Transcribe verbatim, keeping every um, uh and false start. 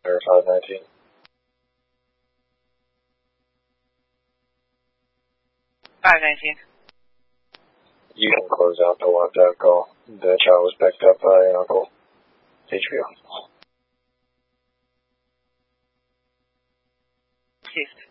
or five nineteen. five nineteen. You can close out the WhatsApp call. The child was picked up by an uncle. H B O. Ceased.